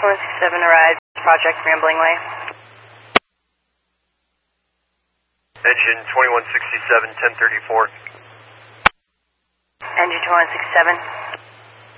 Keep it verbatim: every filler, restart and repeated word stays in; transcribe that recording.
twenty-one sixty-seven arrived, Project Rambling Way. Engine twenty-one sixty-seven, ten thirty-four. Engine twenty-one sixty-seven.